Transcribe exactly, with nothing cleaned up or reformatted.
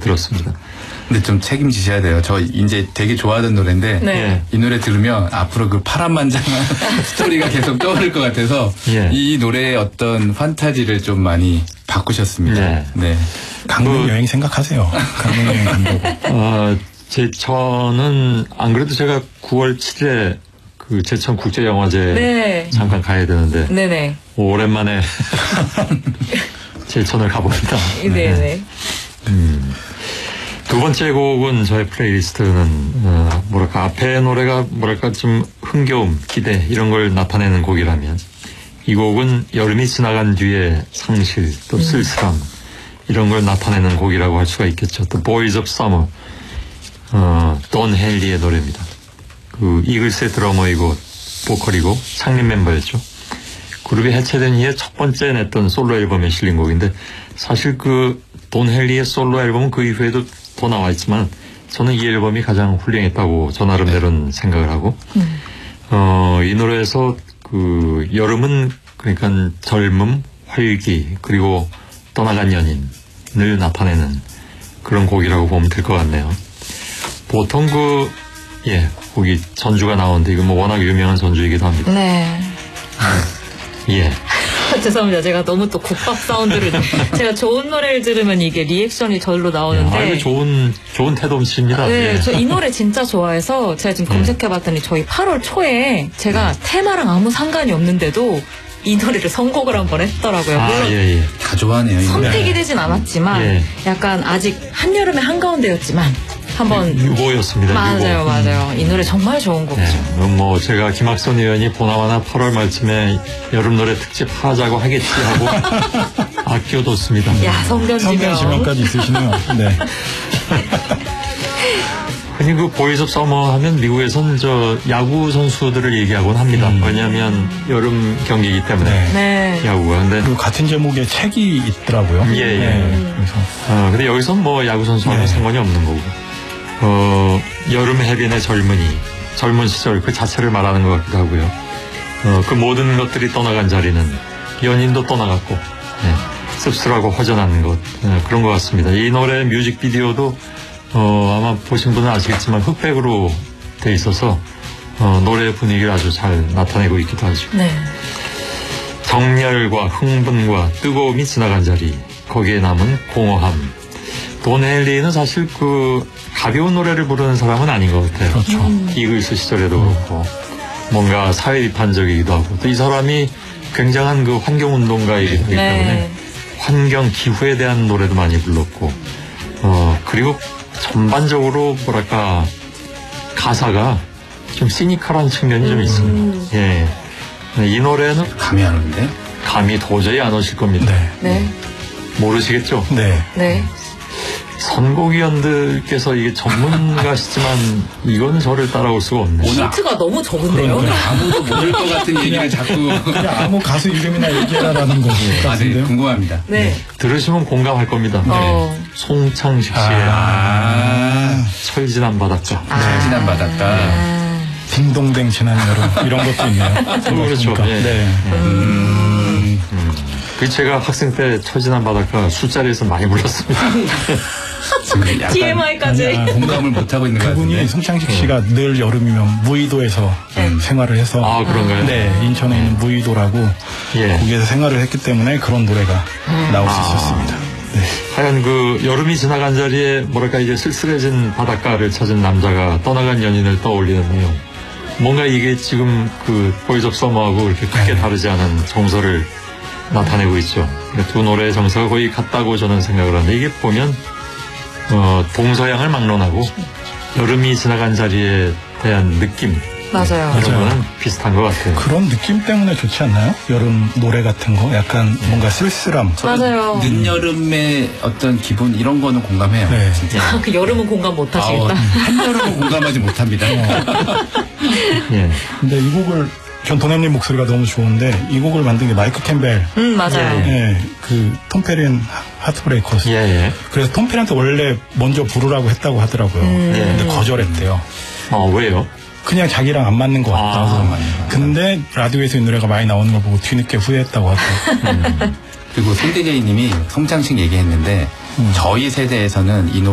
들었습니다. 근데 좀 책임지셔야 돼요. 저 이제 되게 좋아하던 노래인데 네. 이 노래 들으면 앞으로 그 파란만장한 스토리가 계속 떠오를 것 같아서 예. 이 노래의 어떤 판타지를 좀 많이 바꾸셨습니다. 네. 네. 강릉 그- 여행 생각하세요. 강릉 여행 간다고. 어, 제, 저는 안 그래도 제가 구월 칠일에 그 제천 국제영화제 네. 잠깐 가야 되는데 네네. 오랜만에 제천을 가봅니다. 네네. 음. 두 번째 곡은 저의 플레이리스트는 어, 뭐랄까 앞에 노래가 뭐랄까 좀 흥겨움, 기대 이런 걸 나타내는 곡이라면 이 곡은 여름이 지나간 뒤에 상실 또 쓸쓸함 이런 걸 나타내는 곡이라고 할 수가 있겠죠. The Boys of Summer, 어, 돈 헨리의 노래입니다. 그 이글스의 드러머이고 보컬이고 창립 멤버였죠. 그룹이 해체된 이후에 첫 번째 냈던 솔로 앨범에 실린 곡인데 사실 그 돈 헨리의 솔로 앨범은 그 이후에도 더 나와 있지만 저는 이 앨범이 가장 훌륭했다고 저 나름대로는 생각을 하고 음. 어, 이 노래에서 그 여름은 그러니까 젊음, 활기 그리고 떠나간 연인을 나타내는 그런 곡이라고 보면 될 것 같네요. 보통 그 예, 거기 전주가 나오는데 이거 뭐 워낙 유명한 전주이기도 합니다. 네. 예. 죄송합니다. 제가 너무 또 국밥 사운드를 제가 좋은 노래를 들으면 이게 리액션이 절로 나오는데. 아, 이거 좋은 좋은 태도입니다. 네, 예. 저 이 노래 진짜 좋아해서 제가 지금 검색해봤더니 저희 팔월 초에 제가 테마랑 아무 상관이 없는데도 이 노래를 선곡을 한번 했더라고요. 아, 물론 예, 예. 다 좋아하네요. 이 노래. 선택이 되진 않았지만 예. 약간 아직 한여름의 한가운데였지만 한번 유보였습니다. 맞아요, 유보. 맞아요. 이 노래 정말 좋은 곡이죠. 네, 그럼 뭐 제가 김학선 의원이 보나마나 팔월 말쯤에 여름 노래 특집 하자고 하겠지 하고 아껴뒀습니다. 야, 성견 성견 지명. 지명까지 있으시네요. 네. 흔히 그 보이즈 오브 서머 하면 미국에서는 저 야구 선수들을 얘기하곤 합니다. 음. 왜냐하면 여름 경기이기 때문에 네. 네. 야구가. 근데 그리고 같은 제목의 책이 있더라고요. 예, 예. 네, 그래서 어, 근데 여기서는 뭐 야구 선수와는 네. 상관이 없는 거고. 어, 여름 해변의 젊은이, 젊은 시절 그 자체를 말하는 것 같기도 하고요. 어, 그 모든 것들이 떠나간 자리는 연인도 떠나갔고, 네, 씁쓸하고 허전한 것, 네, 그런 것 같습니다. 이 노래 뮤직비디오도 어, 아마 보신 분은 아시겠지만 흑백으로 돼 있어서 어, 노래 분위기를 아주 잘 나타내고 있기도 하죠. 네. 정열과 흥분과 뜨거움이 지나간 자리, 거기에 남은 공허함. 돈 헨리는 사실 그 가벼운 노래를 부르는 사람은 아닌 것 같아요. 그렇죠. 음. 이글스 시절에도 그렇고 뭔가 사회 비판적이기도 하고 또 이 사람이 굉장한 그 환경운동가이기 때문에 네. 환경 기후에 대한 노래도 많이 불렀고 어 그리고 전반적으로 뭐랄까 가사가 좀 시니컬한 측면이 좀 있습니다. 예, 이 노래는 감이 안 오는데? 감이 도저히 안 오실 겁니다. 네. 네. 모르시겠죠? 네. 네. 선곡위원들께서 이게 전문가시지만 이건 저를 따라올 수가 없네. 오늘 힌트가 너무 적은데요? 오늘 아무도 모를 것 같은 얘기를 자꾸. 그냥 아무 가수 이름이나 얘기해라라는 거고 아, 네, 같은데요. 궁금합니다. 네. 들으시면 공감할 겁니다. 어. 송창식 씨의 아, 철진한 바닷가. 아. 지난 바닷가. 아. 딩동댕 지난 여름 이런 것도 있네요. 그렇죠. 그러니까. 예. 네. 음, 그 제가 학생 때 철진한 바닷가 술자리에서 많이 불렀습니다. 지금 약간 티엠아이까지. 아니야. 공감을 못하고 있는 것 그분이 같은데. 송창식 씨가 늘 여름이면 무의도에서 음, 생활을 해서 아, 그런가요? 네, 인천에 있는 무의도라고 예. 거기에서 생활을 했기 때문에 그런 노래가 나올 수 있었습니다. 네. 하여간 그 여름이 지나간 자리에 뭐랄까 이제 쓸쓸해진 바닷가를 찾은 남자가 떠나간 연인을 떠올리는 내용. 뭔가 이게 지금 그 보이즈 오브 서머하고 그렇게 크게 네. 다르지 않은 정서를 나타내고 있죠. 그러니까 두 노래의 정서가 거의 같다고 저는 생각을 하는데 이게 보면 어, 동서양을 막론하고 여름이 지나간 자리에 대한 느낌 맞아요. 이런 맞아요. 거는 비슷한 것 같아요. 그런 느낌 때문에 좋지 않나요? 여름 노래 같은 거 약간 뭔가 쓸쓸함. 맞아요. 늦여름의 어떤 기분 이런 거는 공감해요. 네. 진짜. 그 여름은 공감 못 하시겠다. 한여름은 공감하지 못합니다. 예. 근데 이 곡을 전 도네님 목소리가 너무 좋은데 이 곡을 만든 게 마이크 캠벨. 음, 맞아요. 예. 네, 그 톰 페린 하트브레이커스. 예, 예. 그래서 톰 페린한테 원래 먼저 부르라고 했다고 하더라고요. 음. 근데 거절했대요. 어, 왜요? 그냥 자기랑 안 맞는 것 같다고. 아, 근데 라디오에서 이 노래가 많이 나오는 걸 보고 뒤늦게 후회했다고 하더라고요. 그리고 손디제이 님이 송창식 얘기했는데 저희 세대에서는 이